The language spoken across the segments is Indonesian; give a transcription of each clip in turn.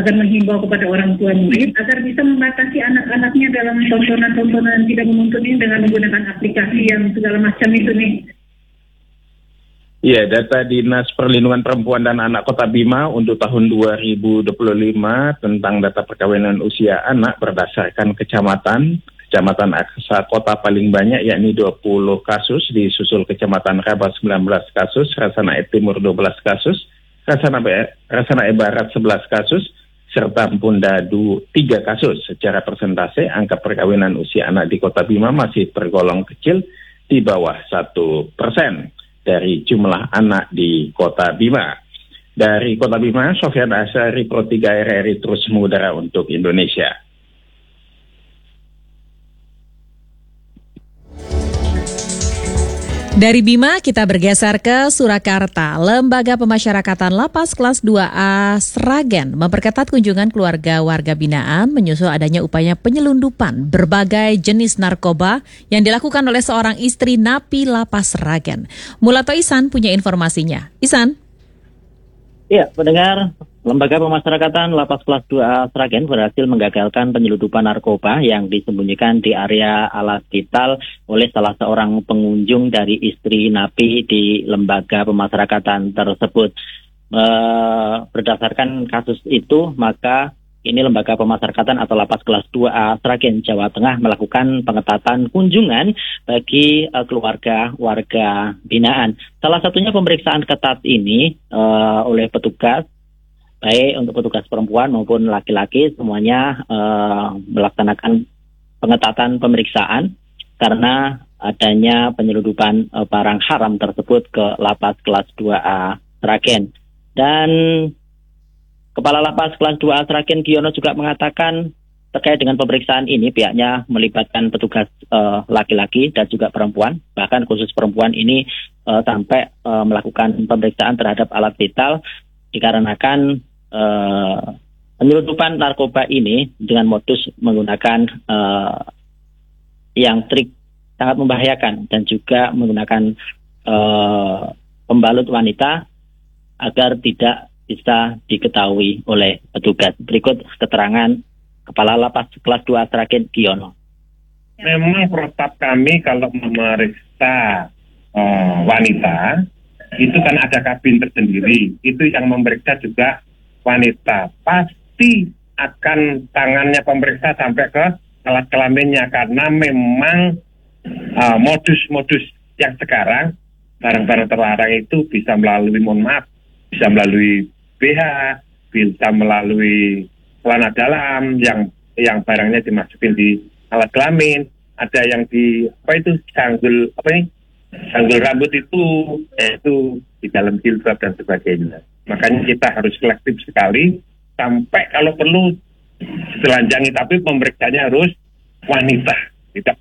agar menghimbau kepada orang tua murid agar bisa membatasi anak-anaknya dalam tontonan-tontonan tidak menuntut ini dengan menggunakan aplikasi yang segala macam itu nih. Ya, data Dinas Perlindungan Perempuan dan Anak Kota Bima untuk tahun 2025 tentang data perkawinan usia anak berdasarkan kecamatan Aksa Kota paling banyak yakni 20 kasus, disusul Kecamatan Rabah 19 kasus, Rasanae Timur 12 kasus, Rasanae Barat 11 kasus, serta Pundadu 3 kasus. Secara persentase, angka perkawinan usia anak di Kota Bima masih tergolong kecil di bawah 1% dari jumlah anak di Kota Bima. Dari Kota Bima, Sofyan Asyari, Pro 3 RRI terus mengudara untuk Indonesia. Dari Bima kita bergeser ke Surakarta. Lembaga Pemasyarakatan Lapas Kelas 2A Sragen memperketat kunjungan keluarga warga binaan menyusul adanya upaya penyelundupan berbagai jenis narkoba yang dilakukan oleh seorang istri napi Lapas Sragen. Mulato Ihsan punya informasinya. Ihsan. Iya, pendengar, Lembaga Pemasyarakatan Lapas Kelas 2A Sragen berhasil menggagalkan penyelundupan narkoba yang disembunyikan di area alas vital oleh salah seorang pengunjung dari istri napi di lembaga pemasyarakatan tersebut. Berdasarkan kasus itu, maka ini Lembaga Pemasyarakatan atau Lapas Kelas 2A Sragen, Jawa Tengah melakukan pengetatan kunjungan bagi keluarga warga binaan. Salah satunya pemeriksaan ketat ini oleh petugas, baik untuk petugas perempuan maupun laki-laki, semuanya melaksanakan pengetatan pemeriksaan karena adanya penyelundupan barang haram tersebut ke Lapas Kelas 2A Sragen. Dan Kepala Lapas Kelas 2A Sragen Giono juga mengatakan terkait dengan pemeriksaan ini pihaknya melibatkan petugas laki-laki dan juga perempuan, bahkan khusus perempuan ini sampai melakukan pemeriksaan terhadap alat vital dikarenakan penyelundupan narkoba ini dengan modus menggunakan yang trik sangat membahayakan dan juga menggunakan pembalut wanita agar tidak bisa diketahui oleh petugas. Berikut keterangan Kepala Lapas Kelas 2 Sragen Giono. Memang protap kami kalau memeriksa wanita, itu kan ada kabin tersendiri. Itu yang memeriksa juga wanita. Pasti akan tangannya pemeriksa sampai ke alat kelaminnya, karena memang modus-modus yang sekarang barang-barang terlarang itu bisa melalui, bisa melalui BH, bisa melalui celana dalam yang barangnya dimasukin di alat kelamin, ada yang di sanggul rambut itu di dalam jilbab dan sebagainya. Makanya kita harus selektif sekali sampai kalau perlu telanjangi, tapi pemeriksanya harus wanita. Tidak.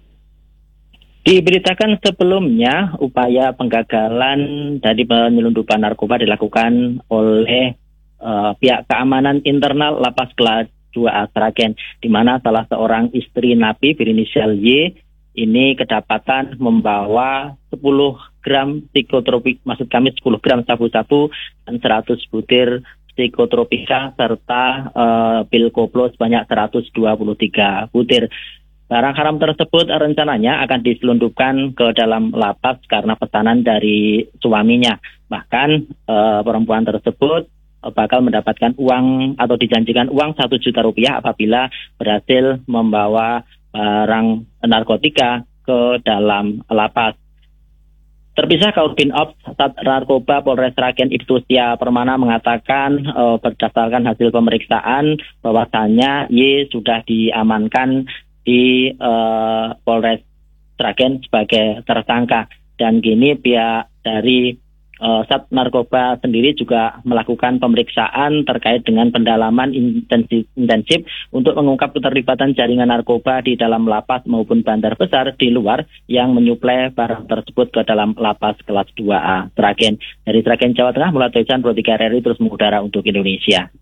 Diberitakan sebelumnya upaya penggagalan dari penyelundupan narkoba dilakukan oleh pihak keamanan internal Lapas Kelas 2A Sragen, di mana salah seorang istri napi berinisial Y ini kedapatan membawa 10 gram psikotropik, maksud kami 10 gram sabu-sabu dan 100 butir psikotropika serta pil koplo sebanyak 123 butir. Barang haram tersebut rencananya akan diselundupkan ke dalam lapas karena pesanan dari suaminya. Bahkan perempuan tersebut bakal mendapatkan uang atau dijanjikan uang 1 juta rupiah apabila berhasil membawa barang narkotika ke dalam lapas. Terpisah, Kaurbin Ops Sat Narkoba Polres Sragen Ibtu Setia Permana mengatakan berdasarkan hasil pemeriksaan bahwasannya Y sudah diamankan di Polres Sragen sebagai tersangka, dan kini pihak dari Sat Narkoba sendiri juga melakukan pemeriksaan terkait dengan pendalaman intensif untuk mengungkap keterlibatan jaringan narkoba di dalam lapas maupun bandar besar di luar yang menyuplai barang tersebut ke dalam Lapas Kelas 2A Sragen. Dari Sragen, Jawa Tengah, Mulato Ihsan, Pro 3 RRI terus mengudara untuk Indonesia.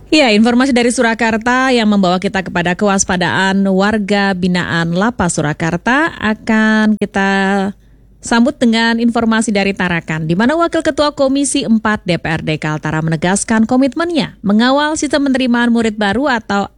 Ya, informasi dari Surakarta yang membawa kita kepada kewaspadaan warga binaan Lapas Surakarta akan kita sambut dengan informasi dari Tarakan, di mana Wakil Ketua Komisi 4 DPRD Kaltara menegaskan komitmennya mengawal sistem penerimaan murid baru atau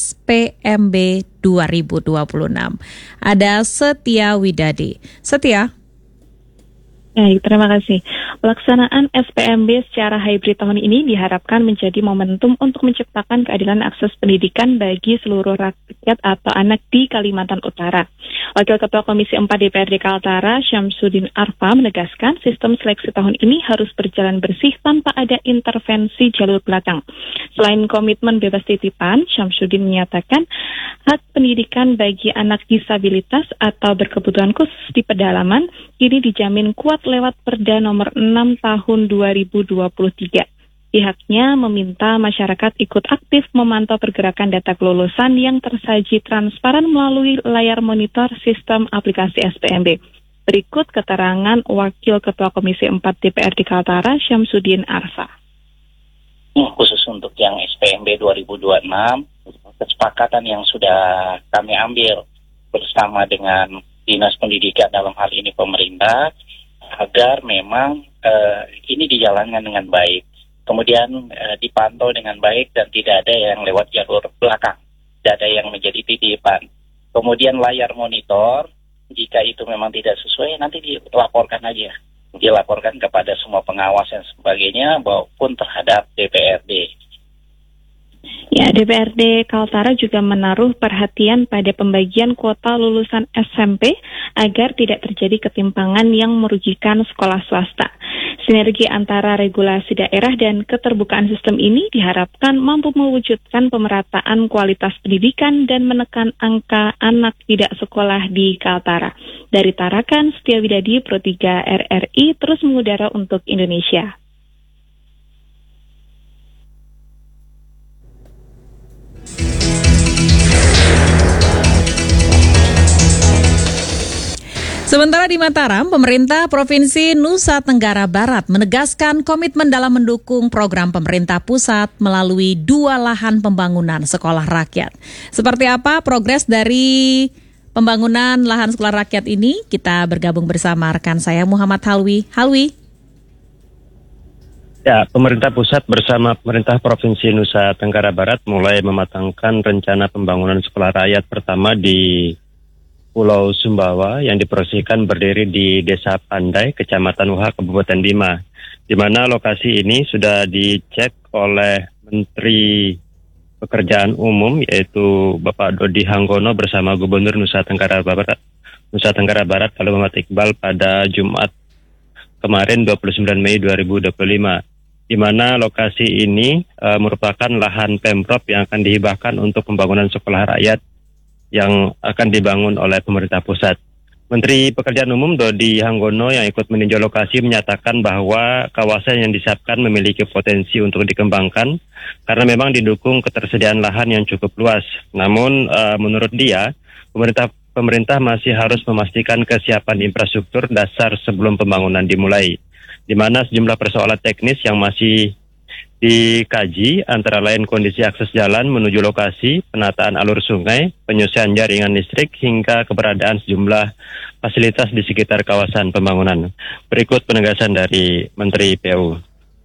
SPMB 2026. Ada Setia Widadi. Setia. Baik, terima kasih. Pelaksanaan SPMB secara hybrid tahun ini diharapkan menjadi momentum untuk menciptakan keadilan akses pendidikan bagi seluruh rakyat atau anak di Kalimantan Utara. Wakil Ketua Komisi 4 DPRD Kaltara, Syamsuddin Arfa, menegaskan sistem seleksi tahun ini harus berjalan bersih tanpa ada intervensi jalur belakang. Selain komitmen bebas titipan, Syamsuddin menyatakan hak pendidikan bagi anak disabilitas atau berkebutuhan khusus di pedalaman ini dijamin kuat lewat Perda nomor 6 tahun 2023. Pihaknya meminta masyarakat ikut aktif memantau pergerakan data kelulusan yang tersaji transparan melalui layar monitor sistem aplikasi SPMB. Berikut keterangan Wakil Ketua Komisi 4 DPRD Kaltara, Syamsuddin Arfa. Khusus untuk yang SPMB 2026, kesepakatan yang sudah kami ambil bersama dengan Dinas Pendidikan dalam hal ini pemerintah, agar memang ini dijalankan dengan baik, kemudian dipantau dengan baik dan tidak ada yang lewat jalur belakang, tidak ada yang menjadi titipan. Kemudian layar monitor, jika itu memang tidak sesuai nanti dilaporkan aja, dilaporkan kepada semua pengawas dan sebagainya maupun terhadap DPRD. Ya, DPRD Kaltara juga menaruh perhatian pada pembagian kuota lulusan SMP agar tidak terjadi ketimpangan yang merugikan sekolah swasta. Sinergi antara regulasi daerah dan keterbukaan sistem ini diharapkan mampu mewujudkan pemerataan kualitas pendidikan dan menekan angka anak tidak sekolah di Kaltara. Dari Tarakan, Setia Widadi, Pro 3 RRI, terus mengudara untuk Indonesia. Sementara di Mataram, pemerintah Provinsi Nusa Tenggara Barat menegaskan komitmen dalam mendukung program pemerintah pusat melalui 2 lahan pembangunan sekolah rakyat. Seperti apa progres dari pembangunan lahan sekolah rakyat ini? Kita bergabung bersama rekan saya Muhammad Halwi. Halwi. Ya, pemerintah pusat bersama pemerintah Provinsi Nusa Tenggara Barat mulai mematangkan rencana pembangunan sekolah rakyat pertama di Pulau Sumbawa yang diproses berdiri di Desa Pandai, Kecamatan Uha, Kabupaten Bima, di mana lokasi ini sudah dicek oleh Menteri Pekerjaan Umum yaitu Bapak Dodi Hanggono bersama Gubernur Nusa Tenggara Barat Kalau Muhammad Iqbal pada Jumat kemarin 29 Mei 2025, di mana lokasi ini merupakan lahan Pemprov yang akan dihibahkan untuk pembangunan sekolah rakyat yang akan dibangun oleh pemerintah pusat. Menteri Pekerjaan Umum Dodi Hanggono yang ikut meninjau lokasi menyatakan bahwa kawasan yang disiapkan memiliki potensi untuk dikembangkan karena memang didukung ketersediaan lahan yang cukup luas. Namun menurut dia, pemerintah masih harus memastikan kesiapan infrastruktur dasar sebelum pembangunan dimulai, di mana sejumlah persoalan teknis yang masih dikaji antara lain kondisi akses jalan menuju lokasi, penataan alur sungai, penyusian jaringan listrik, hingga keberadaan sejumlah fasilitas di sekitar kawasan pembangunan. Berikut penegasan dari Menteri PU.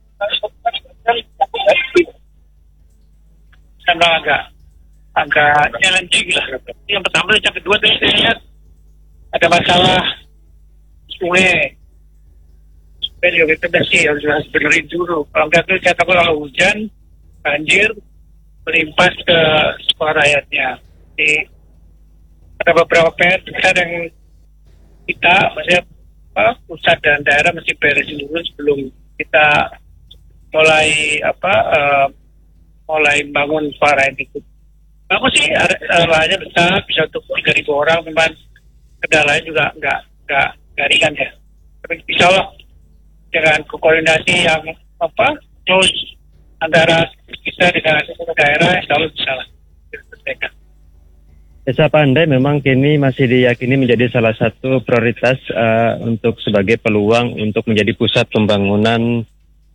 Memang agak challenging lah. Yang pertama, yang kedua saya lihat ada masalah sungai. Juga kita harus benerin dulu. Kalau nggak tuh saya takut kalau hujan, banjir, melimpas ke sekolah rakyatnya. Jadi ada beberapa PR besar yang kita, maksudnya pusat dan daerah mesti beresin dulu sebelum kita mulai mulai bangun sekolah rakyat itu. Aku sih lahannya besar, bisa untuk 3.000 orang, memang kendalanya juga nggak ringan ya. Tapi insya Allah dengan koordinasi yang close antara kita dengan daerah, insya Allah bisa lah diselesaikan. Desa Pandai memang kini masih diyakini menjadi salah satu prioritas untuk sebagai peluang untuk menjadi pusat pembangunan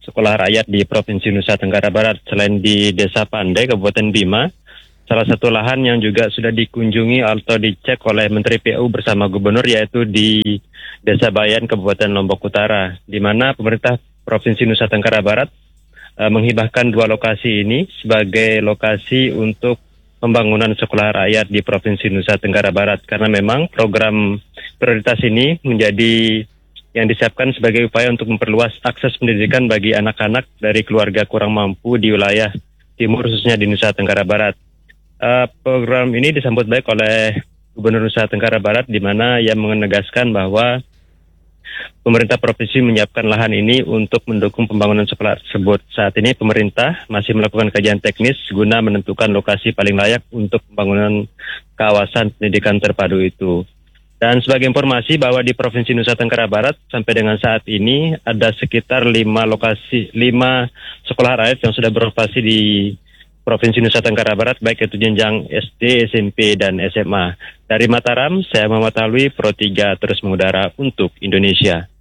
sekolah rakyat di Provinsi Nusa Tenggara Barat. Selain di Desa Pandai, Kabupaten Bima, salah satu lahan yang juga sudah dikunjungi atau dicek oleh Menteri PU bersama Gubernur yaitu di Desa Bayan, Kabupaten Lombok Utara, di mana pemerintah Provinsi Nusa Tenggara Barat menghibahkan 2 lokasi ini sebagai lokasi untuk pembangunan sekolah rakyat di Provinsi Nusa Tenggara Barat, karena memang program prioritas ini menjadi yang disiapkan sebagai upaya untuk memperluas akses pendidikan bagi anak-anak dari keluarga kurang mampu di wilayah timur, khususnya di Nusa Tenggara Barat. Program ini disambut baik oleh Gubernur Nusa Tenggara Barat, di mana ia menegaskan bahwa pemerintah provinsi menyiapkan lahan ini untuk mendukung pembangunan sekolah tersebut. Saat ini pemerintah masih melakukan kajian teknis guna menentukan lokasi paling layak untuk pembangunan kawasan pendidikan terpadu itu. Dan sebagai informasi bahwa di Provinsi Nusa Tenggara Barat sampai dengan saat ini ada sekitar 5 sekolah rakyat yang sudah beroperasi di Provinsi Nusa Tenggara Barat, baik itu jenjang SD, SMP, dan SMA. Dari Mataram, saya Muhammad Alwi, Pro 3 terus mengudara untuk Indonesia.